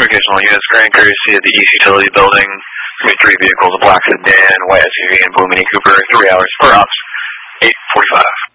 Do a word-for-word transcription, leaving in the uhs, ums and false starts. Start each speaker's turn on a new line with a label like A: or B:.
A: Communication all units, Grand courtesy at the East Utility Building. There'll be three vehicles, a black sedan, white S U V, and blue Mini Cooper. Three hours, four ops, eight forty-five.